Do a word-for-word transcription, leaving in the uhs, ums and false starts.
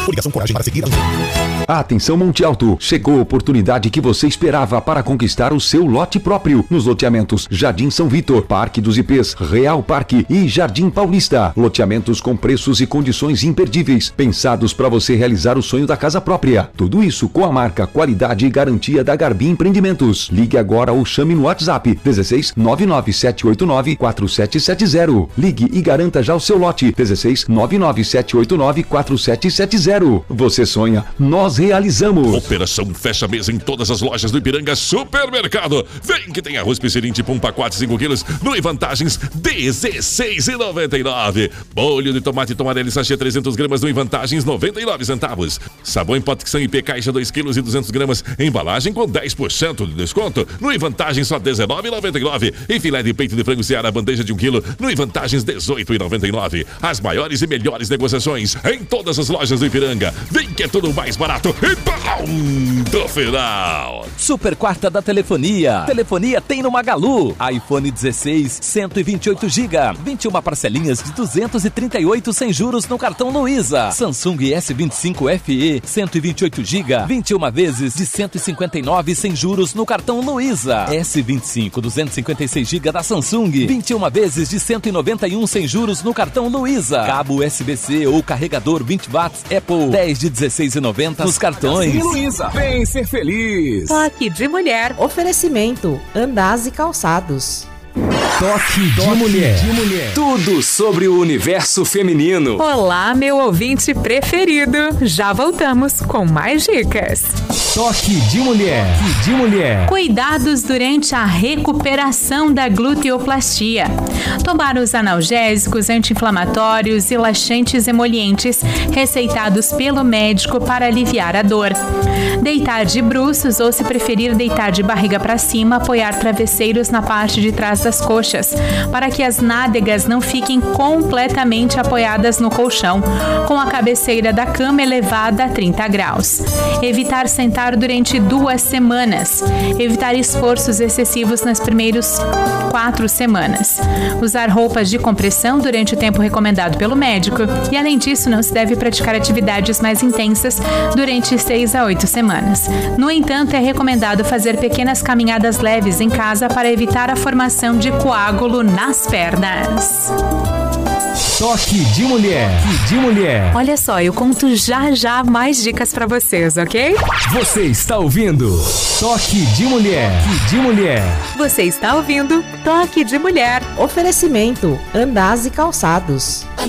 Coligação Coragem para seguir. Atenção Monte Alto, chegou a oportunidade que você esperava para conquistar o seu lote próprio nos loteamentos Jardim São Vitor, Parque dos I Pês, Real Parque e Jardim Paulista. Loteamentos com preços e condições imperdíveis, pensados para você realizar o sonho da casa própria. Tudo isso com a marca, qualidade e garantia da Garbi Empreendimentos. Ligue agora ou chame no WhatsApp dezesseis nove nove sete oito nove quatro sete sete zero. Ligue e garanta já o seu lote dezesseis nove nove sete oito nove quatro sete sete zero. Você sonha, nós realizamos. Operação fecha mesa em todas as lojas do Ipiranga Supermercado. Vem que tem arroz Piscirim tipo um pacote cinco quilos no E Vantagens dezesseis reais e noventa e nove centavos. Bolho de tomate tomarelli sachê trezentas gramas no E Vantagens noventa e nove centavos. Sabão em pote I P caixa dois quilos e duzentas gramas, embalagem com dez por cento de desconto. No E Vantagens só dezenove reais e noventa e nove centavos. E filé de peito de frango Seara bandeja de um quilo no E Vantagens dezoito reais e noventa e nove centavos. As maiores e melhores negociações em todas as lojas do Ipiranga. Vem que é tudo mais barato e ponto final. Super quarta da telefonia. Telefonia tem no Magalu. iPhone dezesseis, cento e vinte e oito gigas, vinte e uma parcelinhas de duzentos e trinta e oito sem juros no cartão Luiza. Samsung S vinte e cinco F E, cento e vinte e oito gigas, vinte e uma vezes de cento e cinquenta e nove sem juros no cartão Luiza. S vinte e cinco, duzentos e cinquenta e seis gigas da Samsung, vinte e uma vezes de cento e noventa e um sem juros no cartão Luiza. Cabo U S B C ou carregador vinte watts Apple, dez de dezesseis reais e noventa centavos nos cartões. Sim, Luiza, vem ser feliz. Toque de mulher. Oferecimento Andaz e Calçados. Toque de mulher. de mulher. Tudo sobre o universo feminino. Olá, meu ouvinte preferido. Já voltamos com mais dicas. Toque de mulher. de mulher. Cuidados durante a recuperação da gluteoplastia. Tomar os analgésicos, anti-inflamatórios e laxantes emolientes receitados pelo médico para aliviar a dor. Deitar de bruços ou, se preferir, deitar de barriga para cima, apoiar travesseiros na parte de trás das coxas, para que as nádegas não fiquem completamente apoiadas no colchão, com a cabeceira da cama elevada a trinta graus. Evitar sentar durante duas semanas. Evitar esforços excessivos nas primeiras quatro semanas. Usar roupas de compressão durante o tempo recomendado pelo médico. E, além disso, não se deve praticar atividades mais intensas durante seis a oito semanas. No entanto, é recomendado fazer pequenas caminhadas leves em casa para evitar a formação de coágulo nas pernas. Toque de mulher. de mulher. Olha só, eu conto já já mais dicas pra vocês, ok? Você está ouvindo Toque de mulher. de mulher. Você está ouvindo Toque de Mulher. Oferecimento Andaz e Calçados.